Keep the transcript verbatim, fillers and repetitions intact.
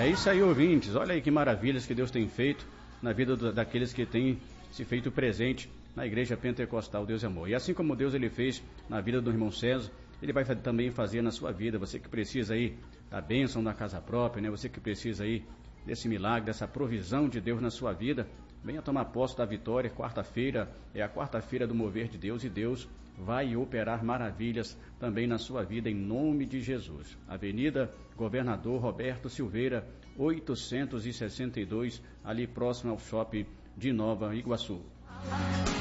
É isso aí, ouvintes. Olha aí que maravilhas que Deus tem feito na vida do, daqueles que têm se feito presente na Igreja Pentecostal Deus é Amor. E assim como Deus ele fez na vida do irmão César, ele vai também fazer na sua vida. Você que precisa aí da bênção da casa própria, né? Você que precisa aí desse milagre, dessa provisão de Deus na sua vida, venha tomar posse da vitória. Quarta-feira é a quarta-feira do mover de Deus e Deus vai operar maravilhas também na sua vida, em nome de Jesus. Avenida Governador Roberto Silveira, oitocentos e sessenta e dois, ali próximo ao shopping de Nova Iguaçu.